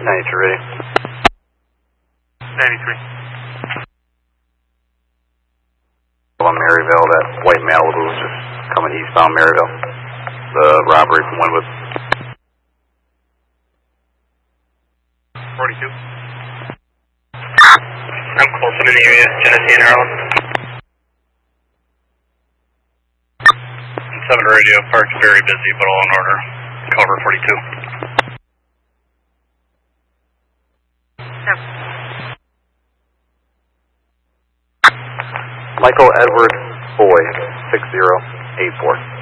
92 ready. 93. On Maryville, that white Malibu was just coming eastbound Maryville. The robbery from Wynwood. 42. I'm close. I'm in the area, Genesee and Harlem. 7 radio, park's very busy, but all in order. Cover 42. Yep. Michael Edward Boy, 6084.